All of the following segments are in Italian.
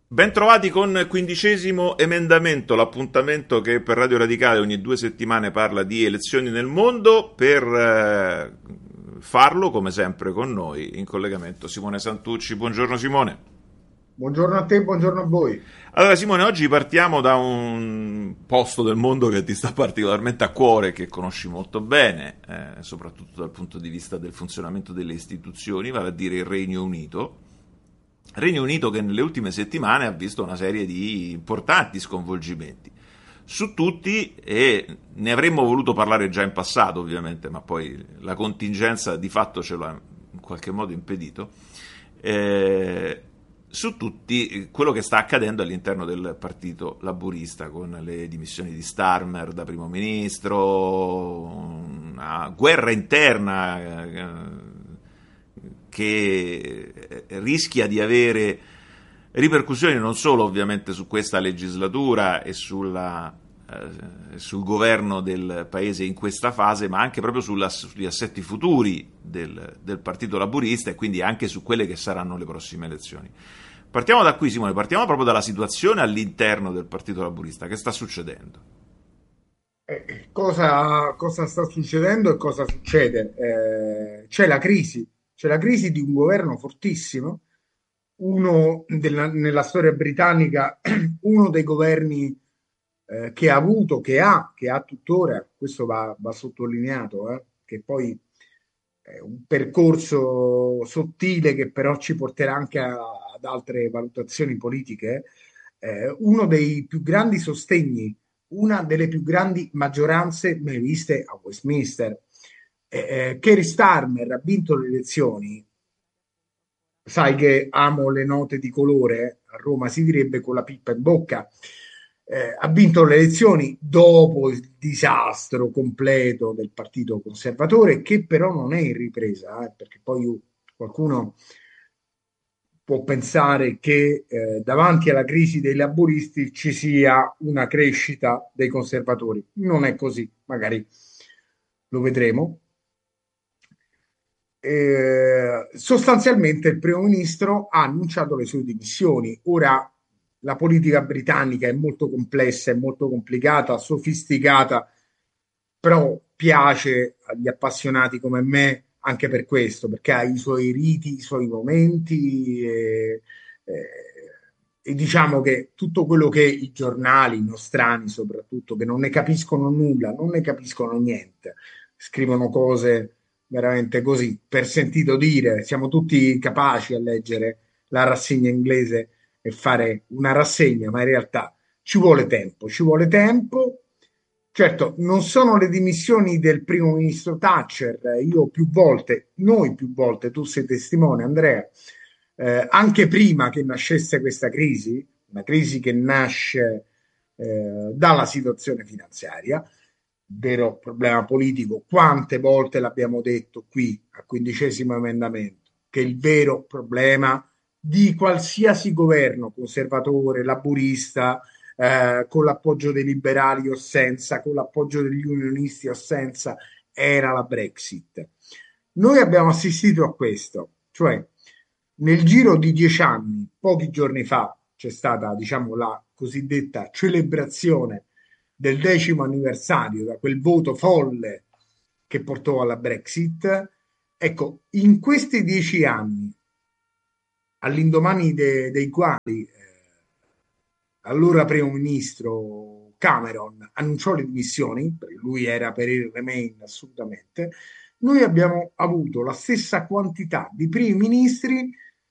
Bentrovati con quindicesimo emendamento, l'appuntamento che per Radio Radicale ogni 2 settimane parla di elezioni nel mondo. Per farlo, come sempre, con noi in collegamento Simone Santucci. Buongiorno Simone. Buongiorno a te, buongiorno a voi. Allora Simone, oggi partiamo da un posto del mondo che ti sta particolarmente a cuore, che conosci molto bene, soprattutto dal punto di vista del funzionamento delle istituzioni, vale a dire il Regno Unito. Regno Unito che nelle ultime settimane ha visto una serie di importanti sconvolgimenti. Su tutti, e ne avremmo voluto parlare già in passato ovviamente, ma poi la contingenza di fatto ce l'ha in qualche modo impedito, eh, su tutti quello che sta accadendo all'interno del partito laburista con le dimissioni di Starmer da primo ministro, una guerra interna che rischia di avere ripercussioni non solo ovviamente su questa legislatura e sul governo del paese in questa fase, ma anche proprio sugli assetti futuri del Partito Laburista e quindi anche su quelle che saranno le prossime elezioni. Partiamo da qui, Simone, partiamo proprio dalla situazione all'interno del Partito Laburista. Che sta succedendo? Cosa sta succedendo e cosa succede? C'è la crisi di un governo fortissimo, nella storia britannica, uno dei governi che ha avuto, che ha tuttora, questo va sottolineato, che poi è un percorso sottile che però ci porterà anche ad altre valutazioni politiche, uno dei più grandi sostegni, una delle più grandi maggioranze mai viste a Westminster. Keir Starmer ha vinto le elezioni, sai che amo le note di colore, a Roma si direbbe con la pippa in bocca. Ha vinto le elezioni dopo il disastro completo del Partito Conservatore, che però non è in ripresa, perché poi qualcuno può pensare che davanti alla crisi dei laburisti ci sia una crescita dei conservatori. Non è così, magari lo vedremo. Sostanzialmente il primo ministro ha annunciato le sue dimissioni. Ora la politica britannica è molto complessa, è molto complicata, sofisticata, però piace agli appassionati come me anche per questo, perché ha i suoi riti, i suoi momenti e diciamo che tutto quello che i giornali nostrani soprattutto, che non ne capiscono nulla, non ne capiscono niente, scrivono cose veramente così, per sentito dire, siamo tutti capaci a leggere la rassegna inglese e fare una rassegna, ma in realtà ci vuole tempo, ci vuole tempo. Certo, non sono le dimissioni del primo ministro Thatcher, io più volte, noi più volte, tu sei testimone, Andrea, anche prima che nascesse questa crisi, una crisi che nasce dalla situazione finanziaria, vero problema politico, quante volte l'abbiamo detto qui a quindicesimo emendamento, che il vero problema di qualsiasi governo conservatore, laburista, con l'appoggio dei liberali o senza, con l'appoggio degli unionisti o senza, era la Brexit. Noi abbiamo assistito a questo, cioè nel giro di 10 anni, pochi giorni fa, c'è stata, diciamo, la cosiddetta celebrazione del 10° anniversario da quel voto folle che portò alla Brexit. Ecco, in questi 10 anni, all'indomani dei quali allora primo ministro Cameron annunciò le dimissioni, perché lui era per il Remain assolutamente, noi abbiamo avuto la stessa quantità di primi ministri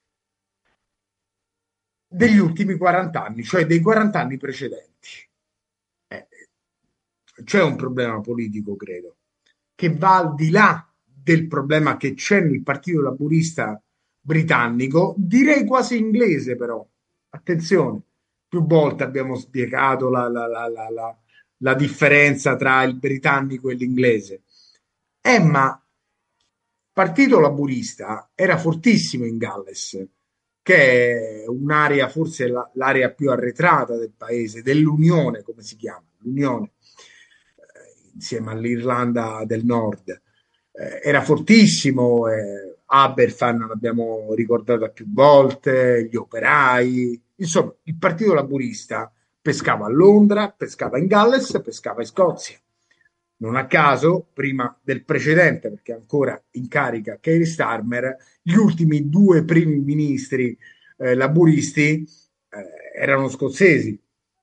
degli ultimi 40 anni, cioè dei 40 anni precedenti. Eh, c'è un problema politico, credo, che va al di là del problema che c'è nel Partito Laburista britannico, direi quasi inglese però. Attenzione, più volte abbiamo spiegato la differenza tra il britannico e l'inglese. Ma Partito Laburista era fortissimo in Galles, che è un'area, forse l'area più arretrata del paese, dell'Unione, come si chiama, l'Unione, insieme all'Irlanda del Nord. Era fortissimo, Aberfan l'abbiamo ricordata più volte, gli operai, Insomma, il Partito Laburista pescava a Londra, pescava in Galles, pescava in Scozia. Non a caso, prima del precedente, perché è ancora in carica Keir Starmer, gli ultimi due primi ministri laburisti erano scozzesi,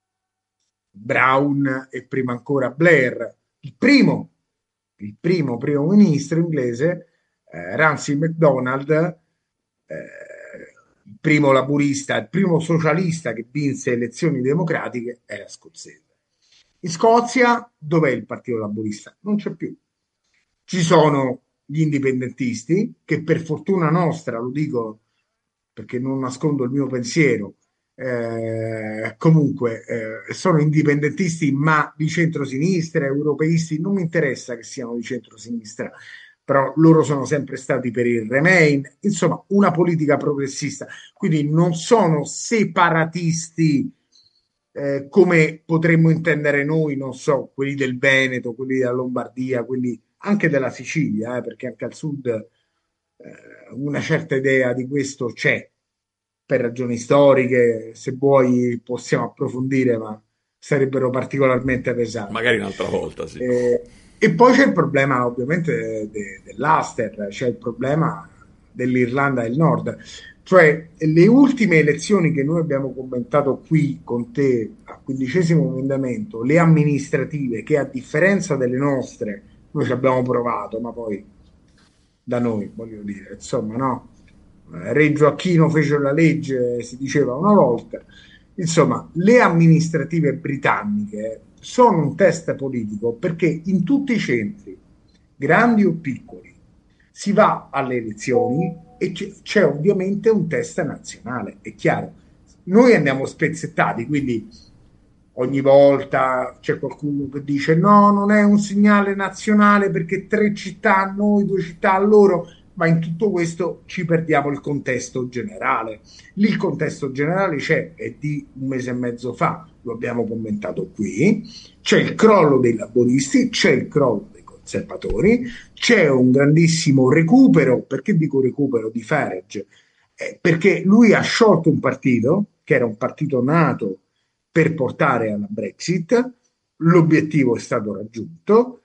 Brown e prima ancora Blair. Il primo ministro inglese, Ramsay MacDonald, il primo laburista, il primo socialista che vinse elezioni democratiche, era scozzese. In Scozia, dov'è il Partito Laburista? Non c'è più. Ci sono gli indipendentisti, che per fortuna nostra, lo dico perché non nascondo il mio pensiero, comunque sono indipendentisti ma di centrosinistra, europeisti, non mi interessa che siano di centrosinistra, però loro sono sempre stati per il Remain, insomma una politica progressista, quindi non sono separatisti come potremmo intendere noi, non so, quelli del Veneto, quelli della Lombardia, quelli anche della Sicilia, perché anche al sud una certa idea di questo c'è per ragioni storiche, se vuoi possiamo approfondire, ma sarebbero particolarmente pesanti. Magari un'altra volta, sì. E poi c'è il problema ovviamente dell'Ulster, c'è il problema dell'Irlanda del Nord, cioè le ultime elezioni che noi abbiamo commentato qui con te al 15° emendamento, le amministrative, che a differenza delle nostre, noi ci abbiamo provato, ma poi da noi, voglio dire, insomma, no? Re Gioacchino fece la legge, si diceva una volta. Insomma, le amministrative britanniche sono un test politico perché in tutti i centri, grandi o piccoli, si va alle elezioni e c'è ovviamente un test nazionale, è chiaro. Noi andiamo spezzettati, quindi ogni volta c'è qualcuno che dice no, non è un segnale nazionale perché 3 città a noi, 2 città a loro, ma in tutto questo ci perdiamo il contesto generale. Lì il contesto generale c'è, è di un mese e mezzo fa, lo abbiamo commentato qui, c'è il crollo dei laboristi, c'è il crollo dei conservatori, c'è un grandissimo recupero, perché dico recupero, di Farage? Perché lui ha sciolto un partito, che era un partito nato per portare alla Brexit, l'obiettivo è stato raggiunto,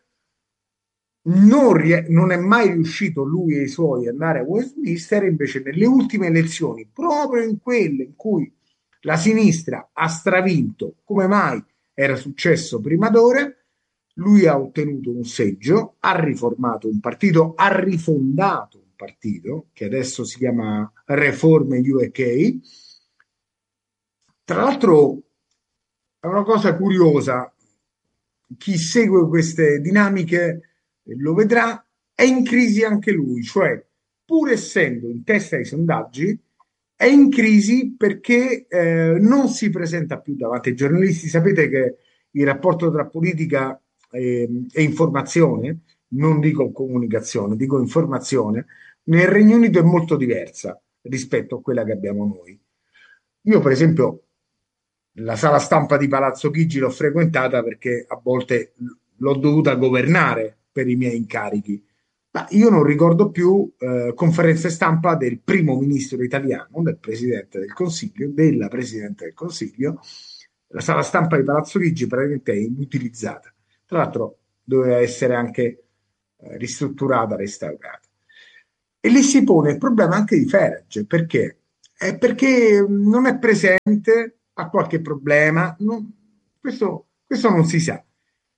non è mai riuscito lui e i suoi ad andare a Westminster, invece nelle ultime elezioni, proprio in quelle in cui la sinistra ha stravinto, come mai era successo prima d'ora, lui ha ottenuto un seggio, ha riformato un partito, ha rifondato un partito che adesso si chiama Reform UK. Tra l'altro è una cosa curiosa, chi segue queste dinamiche lo vedrà, è in crisi anche lui, cioè pur essendo in testa ai sondaggi, è in crisi perché non si presenta più davanti ai giornalisti. Sapete che il rapporto tra politica e informazione, non dico comunicazione, dico informazione, nel Regno Unito è molto diversa rispetto a quella che abbiamo noi. Io, per esempio, la sala stampa di Palazzo Chigi l'ho frequentata perché a volte l'ho dovuta governare per i miei incarichi. Ma io non ricordo più conferenze stampa del primo ministro italiano, del presidente del Consiglio, della presidente del Consiglio. La sala stampa di Palazzo Chigi praticamente è inutilizzata. Tra l'altro doveva essere anche ristrutturata, restaurata. E lì si pone il problema anche di Farage, perché? Perché non è presente, ha qualche problema, questo non si sa.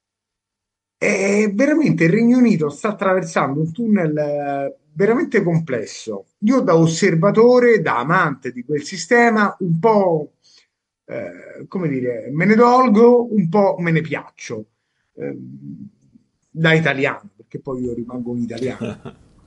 E veramente il Regno Unito sta attraversando un tunnel veramente complesso. Io da osservatore, da amante di quel sistema, un po', come dire, me ne dolgo, un po' me ne piaccio, eh, da italiano, perché poi io rimango un italiano.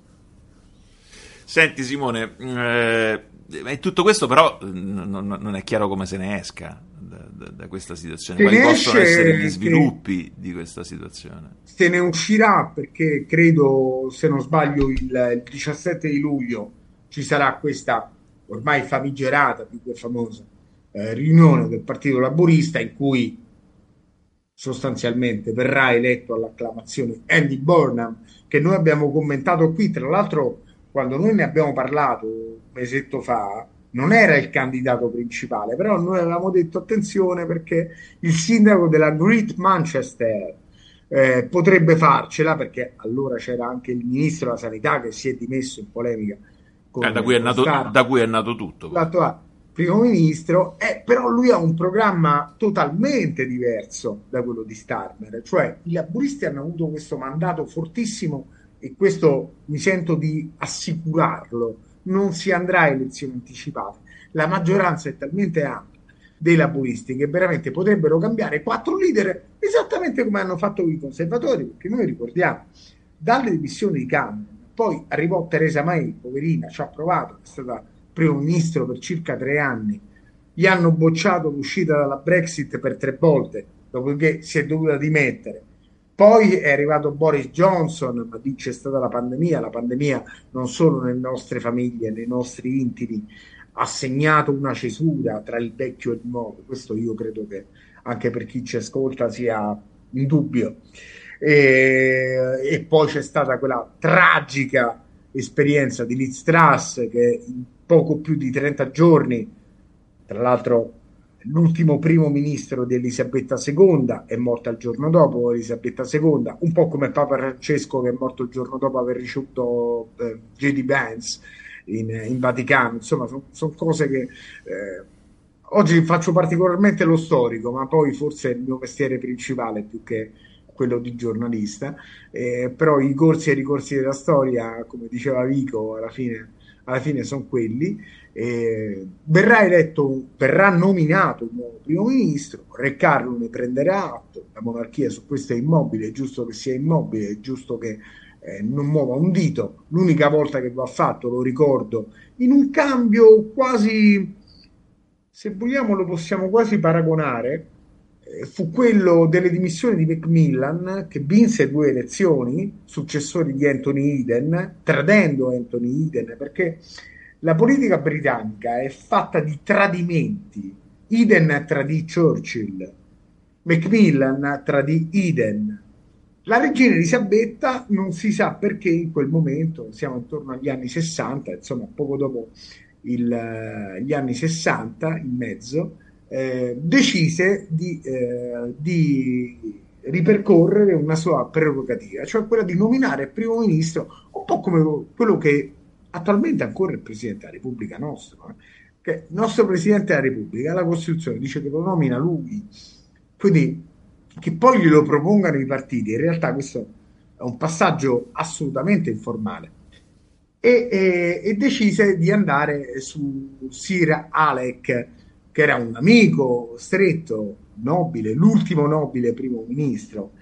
Senti Simone, in tutto questo però non è chiaro come se ne esca da questa situazione, Se quali ne possono essere gli esce che sviluppi di questa situazione. se ne uscirà perché credo, se non sbaglio, il 17 di luglio ci sarà questa ormai famigerata, più che famosa, riunione del Partito Laburista in cui sostanzialmente verrà eletto all'acclamazione Andy Burnham, che noi abbiamo commentato qui, tra l'altro quando noi ne abbiamo parlato un mesetto fa, non era il candidato principale, però noi avevamo detto attenzione perché il sindaco della Great Manchester potrebbe farcela, perché allora c'era anche il ministro della sanità che si è dimesso in polemica con Da Starmer, cui è nato tutto poi. l'attuale primo ministro, però lui ha un programma totalmente diverso da quello di Starmer, cioè i laburisti hanno avuto questo mandato fortissimo e questo mi sento di assicurarlo, non si andrà a elezioni anticipate. La maggioranza è talmente ampia dei laburisti che veramente potrebbero cambiare quattro leader esattamente come hanno fatto i conservatori, perché noi ricordiamo dalle dimissioni di Cameron, poi arrivò Theresa May, poverina, ci ha provato, è stata primo ministro per circa 3 anni, gli hanno bocciato l'uscita dalla Brexit per 3 volte, dopodiché si è dovuta dimettere. Poi è arrivato Boris Johnson, ma lì c'è stata la pandemia non solo nelle nostre famiglie, nei nostri intimi, ha segnato una cesura tra il vecchio e il nuovo. Questo io credo che anche per chi ci ascolta sia indubbio. E poi c'è stata quella tragica esperienza di Liz Truss che in poco più di 30 giorni, tra l'altro l'ultimo primo ministro di Elisabetta II è morta il giorno dopo Elisabetta II, un po' come Papa Francesco che è morto il giorno dopo aver ricevuto J.D. Vance in Vaticano. Insomma, sono cose che oggi faccio particolarmente lo storico, ma poi forse è il mio mestiere principale più che quello di giornalista. Però i corsi e i ricorsi della storia, come diceva Vico, alla fine sono quelli. Verrà eletto, verrà nominato un nuovo primo ministro, Re Carlo ne prenderà atto, la monarchia su questo è immobile, è giusto che sia immobile, è giusto che non muova un dito. L'unica volta che va fatto, lo ricordo, in un cambio quasi, se vogliamo lo possiamo quasi paragonare, fu quello delle dimissioni di Macmillan, che vinse 2 elezioni, successori di Anthony Eden, tradendo Anthony Eden, perché la politica britannica è fatta di tradimenti. Eden tradì Churchill, Macmillan tradì Eden. La regina Elisabetta non si sa perché in quel momento, siamo intorno agli anni 60, insomma poco dopo gli anni 60, in mezzo, decise di ripercorrere una sua prerogativa, cioè quella di nominare primo ministro, un po' come quello che attualmente ancora il Presidente della Repubblica nostro, che il nostro Presidente della Repubblica, la Costituzione dice che lo nomina lui, quindi che poi glielo propongano i partiti, in realtà questo è un passaggio assolutamente informale. E decise di andare su Sir Alec, che era un amico stretto, nobile, l'ultimo nobile primo ministro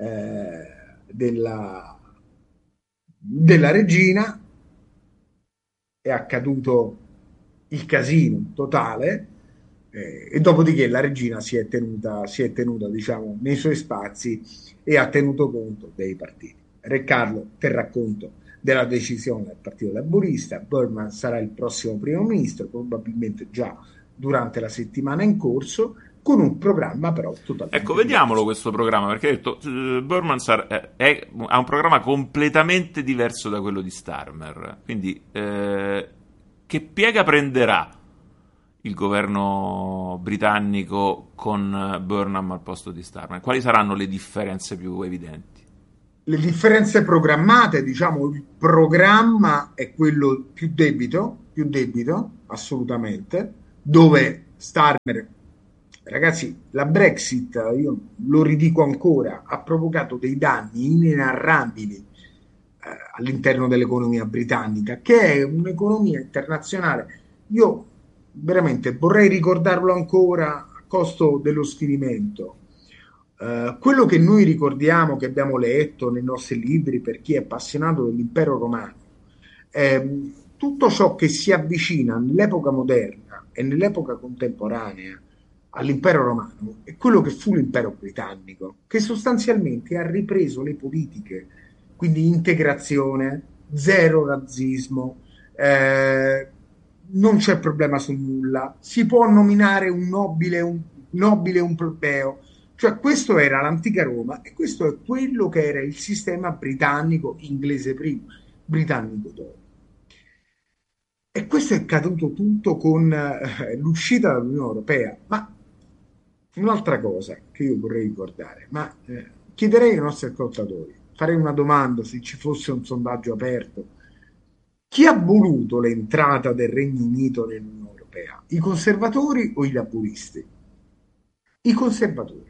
della regina. È accaduto il casino totale, e dopodiché la regina si è tenuta, diciamo, nei suoi spazi e ha tenuto conto dei partiti. Re Carlo terrà conto della decisione del Partito Laburista, Burman sarà il prossimo primo ministro, probabilmente già durante la settimana in corso, con un programma però Ecco, totalmente vediamolo diverso. questo programma, perché hai detto, Burmansar ha un programma completamente diverso da quello di Starmer. Quindi, che piega prenderà il governo britannico con Burnham al posto di Starmer? Quali saranno le differenze più evidenti? Le differenze programmate, diciamo, il programma è quello più debito, assolutamente, dove Starmer, ragazzi, la Brexit, io lo ridico ancora, ha provocato dei danni inenarrabili all'interno dell'economia britannica, che è un'economia internazionale. Io veramente vorrei ricordarlo ancora a costo dello sfinimento. Quello che noi ricordiamo, che abbiamo letto nei nostri libri per chi è appassionato dell'impero romano, tutto ciò che si avvicina nell'epoca moderna e nell'epoca contemporanea all'impero romano è quello che fu l'impero britannico, che sostanzialmente ha ripreso le politiche, quindi integrazione, zero razzismo, non c'è problema su nulla, si può nominare un nobile, un plebeo, cioè questo era l'antica Roma e questo è quello che era il sistema britannico, inglese prima, britannico dopo. E questo è caduto tutto con l'uscita dall'Unione Europea. Ma un'altra cosa che io vorrei ricordare, ma chiederei ai nostri ascoltatori, farei una domanda se ci fosse un sondaggio aperto. Chi ha voluto l'entrata del Regno Unito nell'Unione Europea? I conservatori o i laburisti? I conservatori.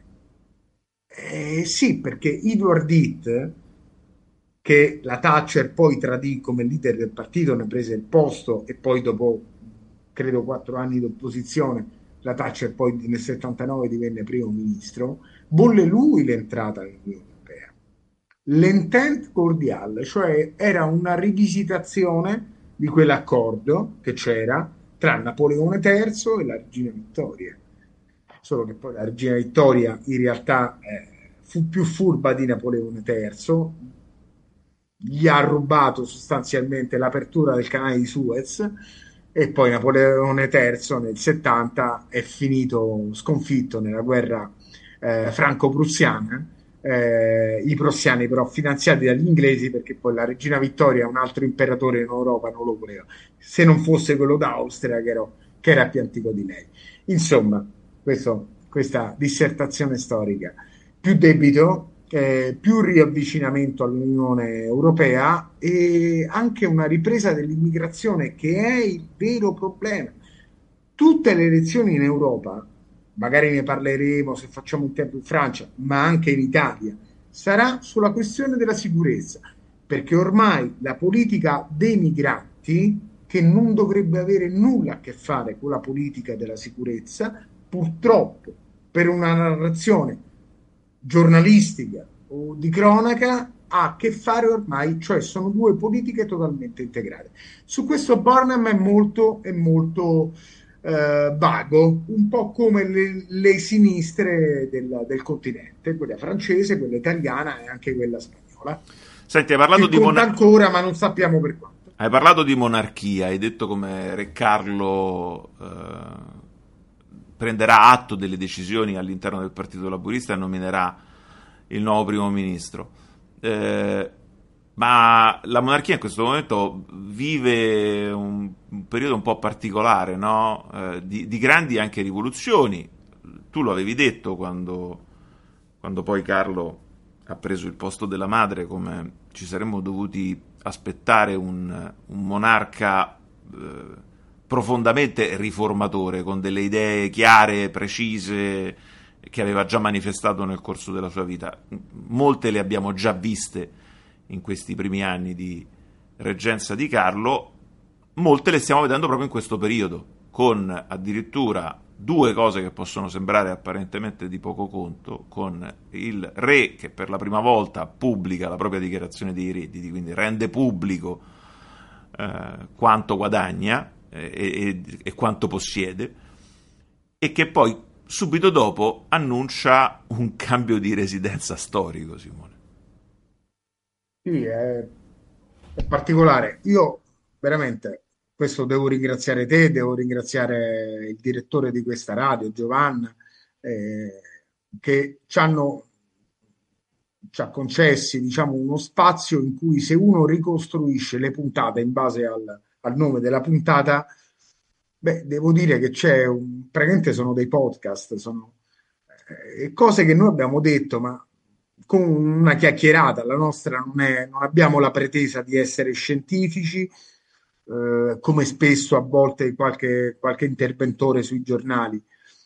Sì, perché Edward Heath, che la Thatcher poi tradì come leader del partito, ne prese il posto e poi dopo, credo, 4 anni di opposizione, la Thatcher poi nel 79 divenne primo ministro, volle lui l'entrata nell'Unione Europea. L'Entente cordiale, cioè era una rivisitazione di quell'accordo che c'era tra Napoleone III e la regina Vittoria. Solo che poi la regina Vittoria in realtà fu più furba di Napoleone III, gli ha rubato sostanzialmente l'apertura del canale di Suez e poi Napoleone III nel 70 è finito sconfitto nella guerra franco-prussiana, i prussiani però finanziati dagli inglesi perché poi la regina Vittoria, un altro imperatore in Europa, non lo voleva, se non fosse quello d'Austria che era più antico di lei. Insomma, questa dissertazione storica. Più debito, più riavvicinamento all'Unione Europea e anche una ripresa dell'immigrazione che è il vero problema. Tutte le elezioni in Europa, magari ne parleremo se facciamo un tempo in Francia, ma anche in Italia, sarà sulla questione della sicurezza, perché ormai la politica dei migranti, che non dovrebbe avere nulla a che fare con la politica della sicurezza, purtroppo per una narrazione giornalistica o di cronaca ha a che fare ormai, cioè sono due politiche totalmente integrate. Su questo Burnham è molto vago, un po' come le sinistre del continente, quella francese, quella italiana e anche quella spagnola, Senti, che conta ancora, ma non sappiamo per quanto. hai parlato di monarchia, hai detto come Re Carlo prenderà atto delle decisioni all'interno del Partito Laburista e nominerà il nuovo primo ministro. Eh, ma la monarchia in questo momento vive un periodo un po' particolare, no? Di grandi anche rivoluzioni. Tu lo avevi detto quando poi Carlo ha preso il posto della madre, come ci saremmo dovuti aspettare un monarca profondamente riformatore, con delle idee chiare, precise, che aveva già manifestato nel corso della sua vita. Molte le abbiamo già viste in questi primi anni di reggenza di Carlo, molte le stiamo vedendo proprio in questo periodo, con addirittura due cose che possono sembrare apparentemente di poco conto, con il re che per la prima volta pubblica la propria dichiarazione dei redditi, quindi rende pubblico quanto guadagna e quanto possiede, e che poi subito dopo annuncia un cambio di residenza storico, Simone. Sì, è particolare. Io veramente, questo devo ringraziare te, devo ringraziare il direttore di questa radio, Giovanna, eh, che ci ha concessi, diciamo, uno spazio in cui se uno ricostruisce le puntate in base al nome della puntata, beh, devo dire che praticamente sono dei podcast, sono cose che noi abbiamo detto, ma con una chiacchierata. La nostra non abbiamo la pretesa di essere scientifici, come spesso a volte qualche interventore sui giornali.